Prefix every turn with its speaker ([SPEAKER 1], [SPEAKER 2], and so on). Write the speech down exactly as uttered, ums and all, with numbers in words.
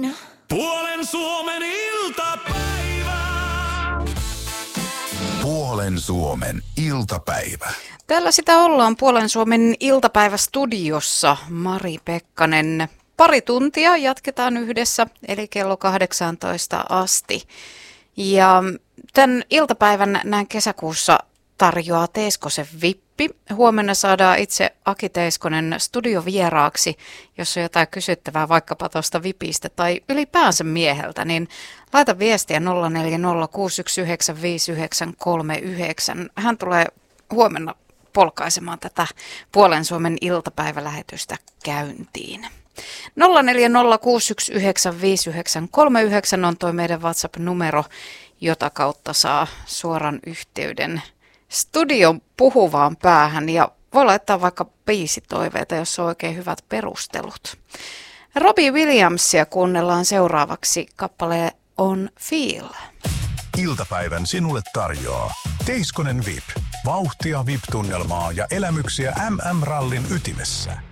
[SPEAKER 1] Puolen Suomen iltapäivä.
[SPEAKER 2] Puolen Suomen iltapäivä.
[SPEAKER 3] Täällä sitä ollaan Puolen Suomen iltapäivästudiossa. Mari Pekkanen. Pari tuntia jatketaan yhdessä, eli kello kahdeksantoista asti. Ja tämän iltapäivän näin kesäkuussa tarjoaa Teiskosen vippi. Huomenna saadaan itse Aki Teiskonen studiovieraaksi, jos on jotain kysyttävää vaikkapa tuosta vipistä tai ylipäänsä mieheltä, niin laita viestiä nolla neljä nolla kuusi yksi yhdeksän viisi yhdeksän kolme yhdeksän. Hän tulee huomenna polkaisemaan tätä Puolen Suomen iltapäivälähetystä käyntiin. nolla neljä nolla kuusi yksi yhdeksän viisi yhdeksän kolme yhdeksän on tuo meidän WhatsApp-numero, jota kautta saa suoran yhteyden studion puhuvaan päähän ja voi laittaa vaikka biisitoiveita, jos on oikein hyvät perustelut. Robbie Williamsia kuunnellaan seuraavaksi kappale On Feel.
[SPEAKER 2] Iltapäivän sinulle tarjoaa Teiskonen V I P. Vauhtia V I P-tunnelmaa ja elämyksiä M M-rallin ytimessä.